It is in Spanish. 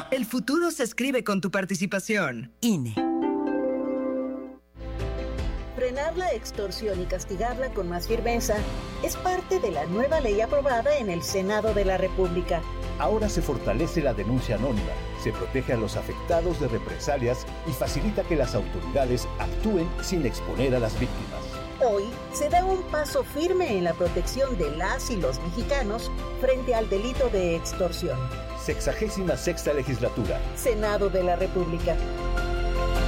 El futuro se escribe con tu participación. INE. Frenar la extorsión y castigarla con más firmeza es parte de la nueva ley aprobada en el Senado de la República. Ahora se fortalece la denuncia anónima, se protege a los afectados de represalias y facilita que las autoridades actúen sin exponer a las víctimas. Hoy se da un paso firme en la protección de las y los mexicanos frente al delito de extorsión. 66ª legislatura. Senado de la República.